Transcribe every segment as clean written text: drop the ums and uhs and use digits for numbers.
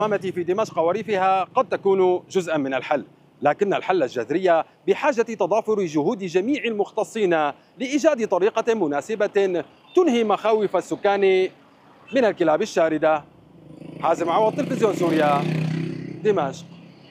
في دمشق وريفها قد تكون جزءا من الحل، لكن الحل الجذري بحاجة تضافر جهود جميع المختصين لإيجاد طريقة مناسبة تنهي مخاوف السكان من الكلاب الشاردة. حازم عوض، تلفزيون سوريا، دمشق.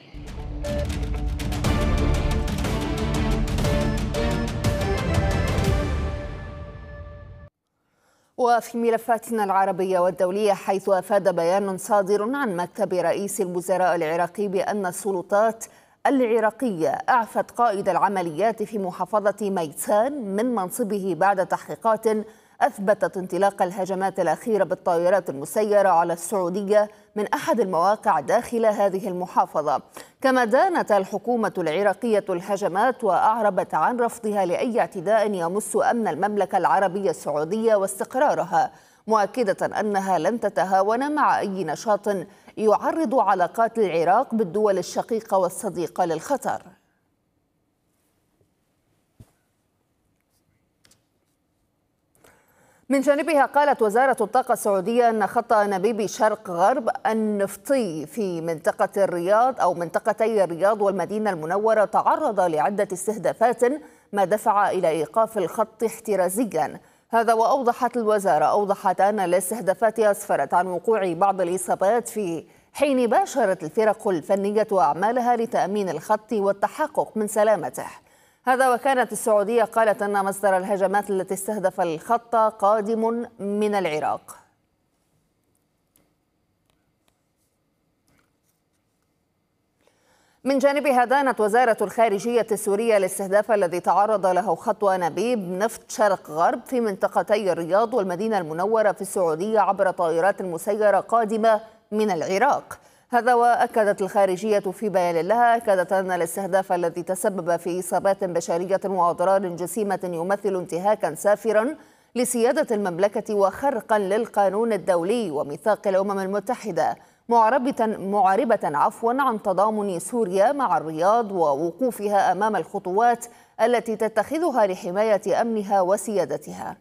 وفي ملفاتنا العربية والدولية، حيث أفاد بيان صادر عن مكتب رئيس الوزراء العراقي بأن السلطات العراقية أعفت قائد العمليات في محافظة ميسان من منصبه بعد تحقيقات أثبتت انطلاق الهجمات الأخيرة بالطائرات المسيرة على السعودية من أحد المواقع داخل هذه المحافظة. كما دانت الحكومة العراقية الهجمات وأعربت عن رفضها لأي اعتداء يمس أمن المملكة العربية السعودية واستقرارها، مؤكدة أنها لن تتهاون مع أي نشاط يعرض علاقات العراق بالدول الشقيقة والصديقة للخطر. من جانبها، قالت وزارة الطاقة السعودية أن خط أنابيب شرق غرب النفطي في منطقة الرياض أو منطقتي الرياض والمدينة المنورة تعرض لعدة استهدافات، ما دفع إلى إيقاف الخط احترازيا. هذا وأوضحت أوضحت أن الاستهدافات أسفرت عن وقوع بعض الإصابات في حين باشرت الفرق الفنية أعمالها لتأمين الخط والتحقق من سلامته. هذا وكانت السعودية قالت أن مصدر الهجمات التي استهدف الخط قادم من العراق. من جانبها، دانت وزارة الخارجية السورية الاستهداف الذي تعرض له خط أنابيب نفط شرق غرب في منطقتي الرياض والمدينة المنورة في السعودية عبر طائرات مسيرة قادمة من العراق. هذا وأكدت الخارجية في بيان لها أن الاستهداف الذي تسبب في إصابات بشرية وأضرار جسيمة يمثل انتهاكا سافرا لسيادة المملكة وخرقا للقانون الدولي وميثاق الأمم المتحدة، معربة عن تضامن سوريا مع الرياض ووقوفها أمام الخطوات التي تتخذها لحماية أمنها وسيادتها.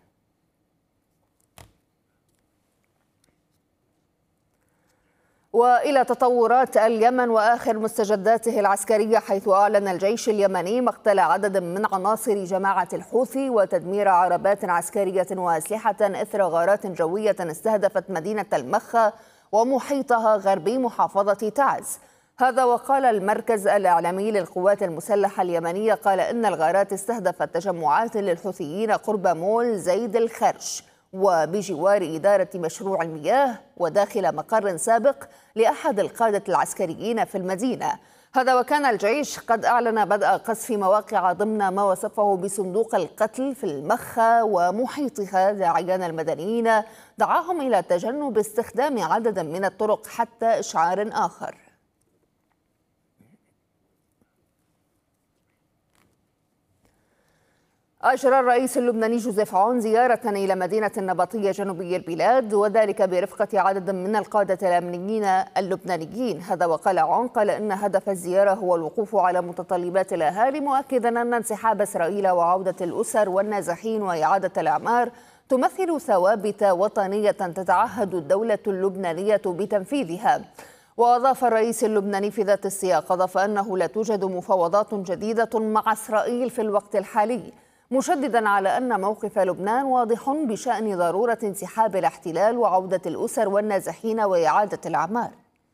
وإلى تطورات اليمن وآخر مستجداته العسكرية، حيث أعلن الجيش اليمني مقتل عدد من عناصر جماعة الحوثي وتدمير عربات عسكرية وأسلحة إثر غارات جوية استهدفت مدينة المخا ومحيطها غربي محافظة تعز. هذا وقال المركز الإعلامي للقوات المسلحة اليمنية قال إن الغارات استهدفت تجمعات للحوثيين قرب مول زيد الخرش وبجوار إدارة مشروع المياه وداخل مقر سابق لأحد القادة العسكريين في المدينة. هذا وكان الجيش قد أعلن بدء قصف مواقع ضمن ما وصفه بصندوق القتل في المخا ومحيطها، داعيا المدنيين دعاهم إلى تجنب استخدام عدد من الطرق حتى إشعار آخر. أجرى الرئيس اللبناني جوزيف عون زيارة إلى مدينة النبطية جنوبي البلاد، وذلك برفقة عدد من القادة الأمنيين اللبنانيين. هذا وقال عون إن هدف الزيارة هو الوقوف على متطلبات الأهالي، مؤكدا أن انسحاب إسرائيل وعودة الأسر والنازحين وإعادة الأعمار تمثل ثوابت وطنية تتعهد الدولة اللبنانية بتنفيذها. وأضاف الرئيس اللبناني في ذات السياق أنه لا توجد مفاوضات جديدة مع إسرائيل في الوقت الحالي، مشددا على أن موقف لبنان واضح بشأن ضرورة انسحاب الاحتلال وعودة الأسر والنازحين وإعادة الأعمار.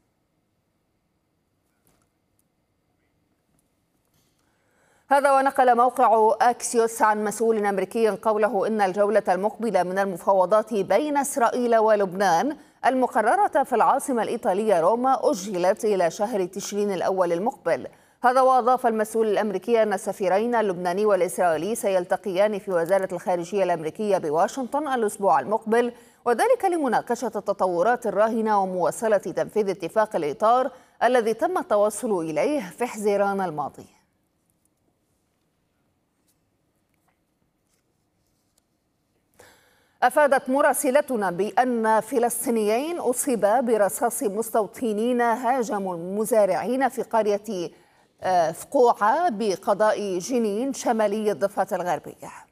هذا ونقل موقع أكسيوس عن مسؤول أمريكي قوله إن الجولة المقبلة من المفاوضات بين إسرائيل ولبنان المقررة في العاصمة الإيطالية روما أجلت إلى شهر تشرين الأول المقبل. هذا وأضاف المسؤول الأمريكي أن السفيرين اللبناني والإسرائيلي سيلتقيان في وزارة الخارجية الأمريكية بواشنطن الأسبوع المقبل، وذلك لمناقشة التطورات الراهنة ومواصلة تنفيذ اتفاق الإطار الذي تم التوصل إليه في حزيران الماضي. أفادت مراسلتنا بأن فلسطينيين أصيبا برصاص مستوطنين هاجموا المزارعين في قرية فقوعة بقضاء جنين شمالي الضفة الغربية.